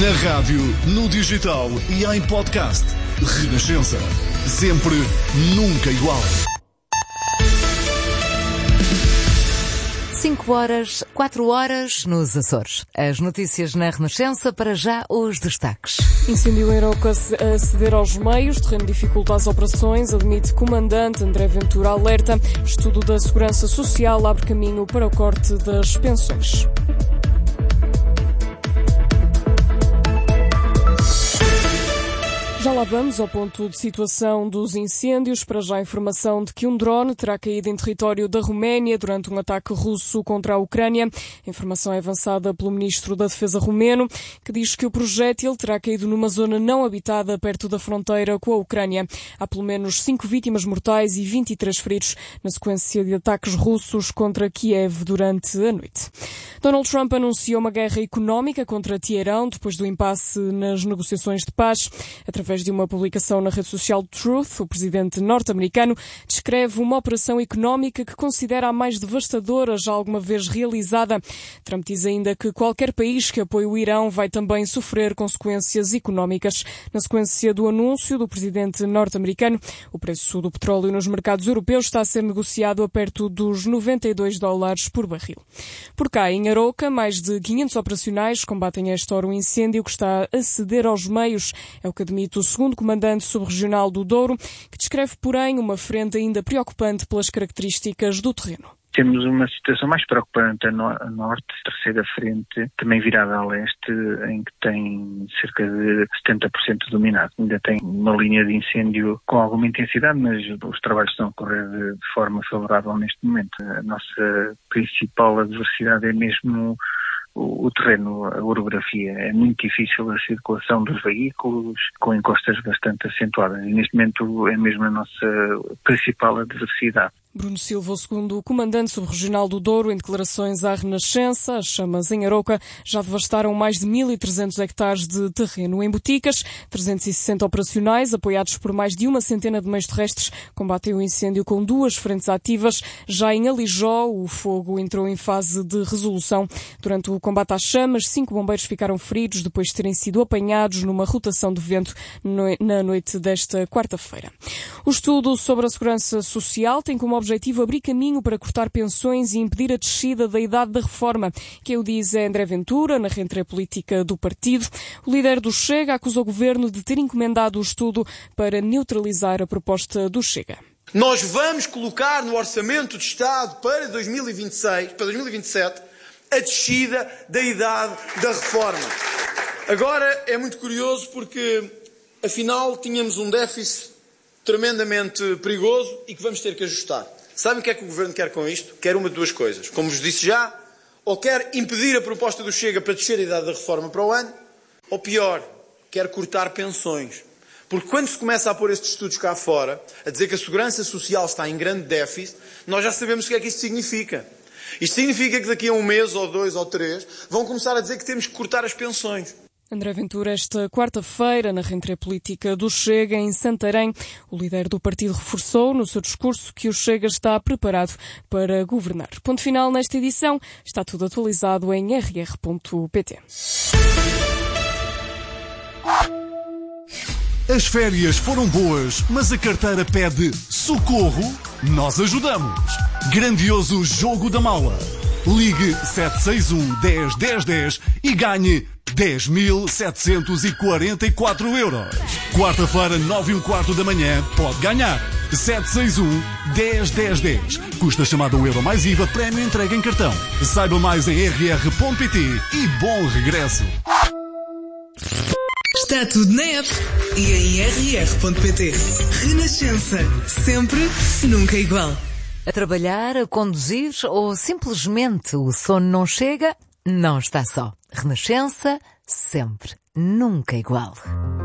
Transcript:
Na rádio, no digital e em podcast. Renascença. Sempre, nunca igual. 4 horas nos Açores. As notícias na Renascença, para já os destaques. Incêndio em Arouca a ceder aos meios, terreno dificulta as operações, admite comandante André Ventura alerta. Estudo da Segurança Social abre caminho para o corte das pensões. Já lá vamos ao ponto de situação dos incêndios. Para já a informação de que um drone terá caído em território da Roménia durante um ataque russo contra a Ucrânia. A informação é avançada pelo ministro da Defesa romeno, que diz que o projétil terá caído numa zona não habitada perto da fronteira com a Ucrânia. Há pelo menos 5 vítimas mortais e 23 feridos na sequência de ataques russos contra Kiev durante a noite. Donald Trump anunciou uma guerra económica contra Teherão depois do impasse nas negociações de paz. Através de uma publicação na rede social Truth, o presidente norte-americano descreve uma operação económica que considera a mais devastadora já alguma vez realizada. Trump diz ainda que qualquer país que apoie o Irão vai também sofrer consequências económicas. Na sequência do anúncio do presidente norte-americano, o preço do petróleo nos mercados europeus está a ser negociado a perto dos $92 por barril. Por cá, em Arouca, mais de 500 operacionais combatem a esta hora um incêndio que está a ceder aos meios. É o que admite o segundo comandante subregional do Douro, que descreve, porém, uma frente ainda preocupante pelas características do terreno. Temos uma situação mais preocupante a norte, terceira frente, também virada a leste, em que tem cerca de 70% dominado. Ainda tem uma linha de incêndio com alguma intensidade, mas os trabalhos estão a correr de forma favorável neste momento. A nossa principal adversidade é mesmo o terreno, a orografia. É muito difícil a circulação dos veículos, com encostas bastante acentuadas. E neste momento é mesmo a nossa principal adversidade. Bruno Silva, o segundo comandante subregional do Douro, em declarações à Renascença, as chamas em Arouca já devastaram mais de 1.300 hectares de terreno. Em Boticas, 360 operacionais, apoiados por mais de uma centena de meios terrestres, combatem o incêndio com 2 frentes ativas. Já em Alijó, o fogo entrou em fase de resolução. Durante o combate às chamas, 5 bombeiros ficaram feridos depois de terem sido apanhados numa rotação de vento na noite desta quarta-feira. O estudo sobre a segurança social tem como objetivo abrir caminho para cortar pensões e impedir a descida da idade da reforma. Quem o diz é André Ventura, na rentrée política do partido. O líder do Chega acusa o governo de ter encomendado o estudo para neutralizar a proposta do Chega. Nós vamos colocar no Orçamento de Estado para 2027, a descida da idade da reforma. Agora é muito curioso porque, afinal, tínhamos um déficit tremendamente perigoso e que vamos ter que ajustar. Sabem o que é que o Governo quer com isto? Quer uma de 2 coisas. Como vos disse já, ou quer impedir a proposta do Chega para descer a idade da reforma para o ano, ou pior, quer cortar pensões. Porque quando se começa a pôr estes estudos cá fora, a dizer que a segurança social está em grande déficit, nós já sabemos o que é que isto significa. Isto significa que daqui a 1 mês, ou 2, ou 3, vão começar a dizer que temos que cortar as pensões. André Ventura, esta quarta-feira, na rentrée política do Chega, em Santarém, o líder do partido reforçou no seu discurso que o Chega está preparado para governar. Ponto final nesta edição. Está tudo atualizado em rr.pt. As férias foram boas, mas a carteira pede socorro? Nós ajudamos. Grandioso Jogo da Mala. Ligue 761 10 10 10 e ganhe 10.744 euros. Quarta-feira, 9h15 da manhã, pode ganhar. 761 10 10 10. Custa chamada €1 mais IVA, prémio entregue em cartão. Saiba mais em rr.pt e bom regresso. Está tudo na app e em rr.pt. Renascença. Sempre, nunca igual. A trabalhar, a conduzir ou simplesmente o sono não chega? Não está só. Renascença, sempre, nunca igual.